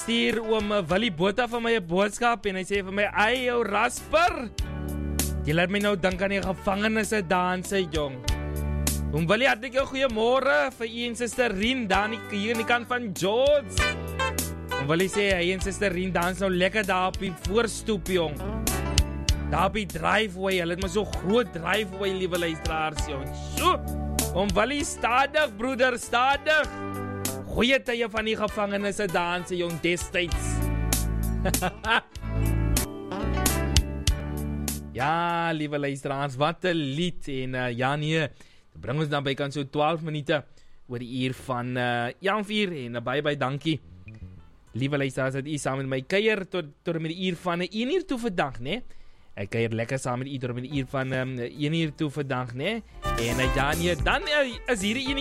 Stuur oom Willie Botha vir my 'n boodskap en hy sê vir my, "Ai jou rasper. Jy laat my nou dink aan die gevangenes danse, jong." Oom Willie, hartlik goeiemôre vir u en suster Rien dan hier aan die kant van George. Oom Willie sê hy en suster Rien dans nou lekker daar op die voorstoep, jong. Daar op die driveway, hulle het maar so groot driveway, liewe luisteraars, jong. So, oom Willie, stadig broeder, stadig. Goeie tye van die gevangenes danse, jong, destyds. Ja, liewe luisteraars, wat 'n lied. En ja nee, bring ons dan by kan so 12 minute oor die uur van 4 en baie dankie. Liewe luisteraars, dat u saam met my kuier tot met die uur van 1 uur toe vandag, né? Ek kuier lekker saam met u tot met die uur van 1 uur toe vandag, né? En ja nee, dan is hierdie